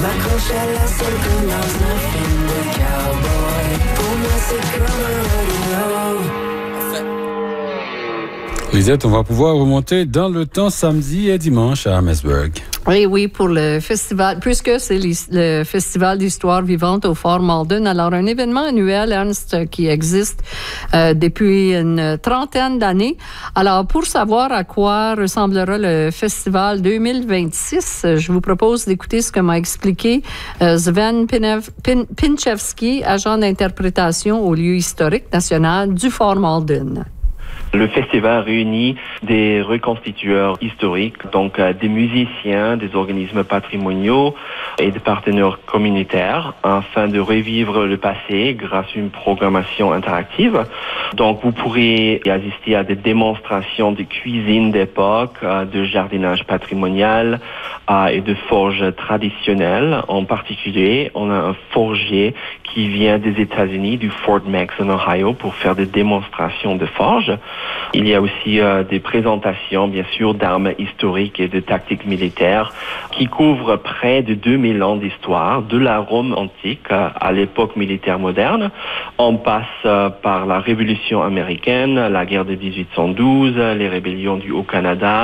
m'accroche à la selle comme dans un film de cowboy. Pour moi c'est comme un rodeo. Lisette, on va pouvoir remonter dans le temps samedi et dimanche à Amherstburg. Oui, pour le festival, puisque c'est le Festival d'histoire vivante au Fort Malden. Alors, un événement annuel, Ernst, qui existe depuis une trentaine d'années. Alors, pour savoir à quoi ressemblera le Festival 2026, je vous propose d'écouter ce que m'a expliqué Sven Pinchevski, agent d'interprétation au lieu historique national du Fort Malden. Le festival réunit des reconstitueurs historiques, donc des musiciens, des organismes patrimoniaux et des partenaires communautaires afin de revivre le passé grâce à une programmation interactive. Donc vous pourrez assister à des démonstrations de cuisine d'époque, de jardinage patrimonial et de forges traditionnelles. En particulier, on a un forger qui vient des États-Unis, du Fort Mex en Ohio, pour faire des démonstrations de forges. Il y a aussi des présentations, bien sûr, d'armes historiques et de tactiques militaires qui couvrent près de 2000 ans d'histoire, de la Rome antique à l'époque militaire moderne. On passe par la Révolution américaine, la guerre de 1812, les rébellions du Haut-Canada,